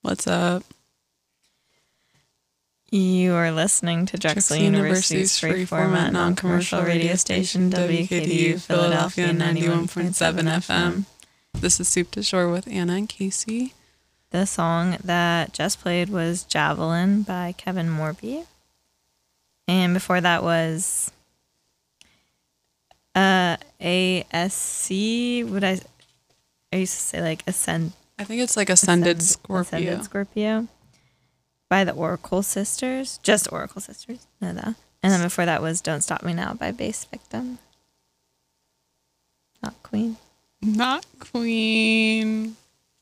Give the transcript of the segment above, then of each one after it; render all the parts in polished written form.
What's up? You are listening to Drexel University's free format non-commercial radio station WKDU Philadelphia 91.7 FM. This is Soup to Shore with Anna and Casey. The song that just played was Javelin by Kevin Morby. And before that was ASC. I used to say like Ascend. I think it's like Ascended Scorpio. Ascended Scorpio by the Oracle Sisters. Just Oracle Sisters. Know that. And then before that was Don't Stop Me Now by Bass Victim. Not Queen. Not Queen.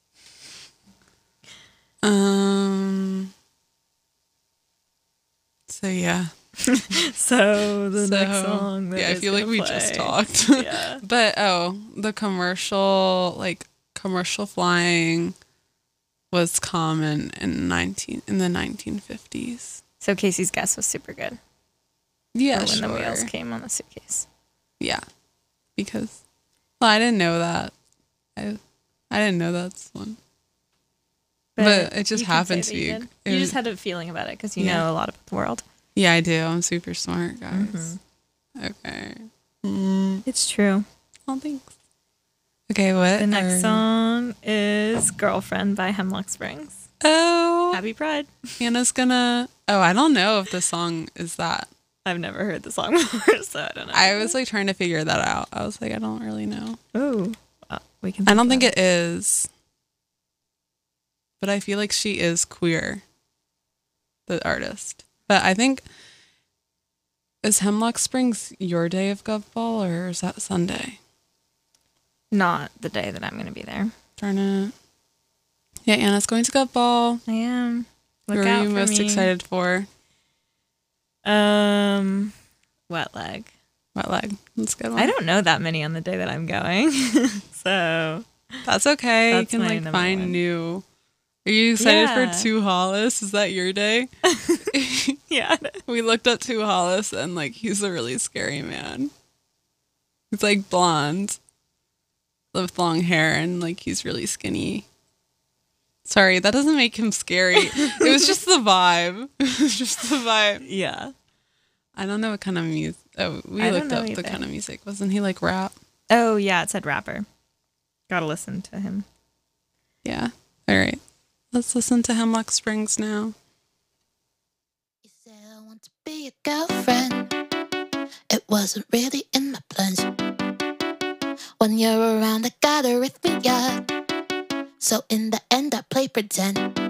So yeah. So the next song that I feel like we just talked. Yeah. But the commercial flying was common in the 1950s. So Casey's guess was super good. Yeah, when the wheels came on the suitcase. Yeah. Because I didn't know that. I didn't know that's one. But it just happened to be. You just had a feeling about it because you know a lot about the world. Yeah, I do. I'm super smart, guys. Mm-hmm. Okay. It's true. Oh, thanks. Okay, what? The next song is Girlfriend by Hemlock Springs. Oh. Happy Pride. Hannah's gonna... Oh, I don't know if the song is that. I've never heard the song before, so I don't know. I was like trying to figure that out. I was like, I don't really know. Oh. We can. I don't think it is. But I feel like she is queer. The artist. But I think... Is Hemlock Springs your day of Gov Ball or is that Sunday? Not the day that I'm going to be there. Darn it. Yeah, Anna's going to Gov Ball. I am. Who are you most excited for? Wet Leg. Wet Leg. That's a good one. I don't know that many on the day that I'm going. So. That's okay. That's you can like find one. New. Are you excited for Tu Hollis? Is that your day? Yeah. We looked up Tu Hollis and like he's a really scary man. He's like blonde with long hair and like he's really skinny. Sorry, that doesn't make him scary. It was just the vibe. It was just the vibe. Yeah. I don't know what kind of music. Oh, we looked up the kind of music. Wasn't he like rap? Oh, yeah, it said rapper. Gotta listen to him. Yeah. All right. Let's listen to Hemlock Springs now. You said I want to be your girlfriend. It wasn't really in my plans. When you're around, I gotta rhythmia. So in the end, I play pretend.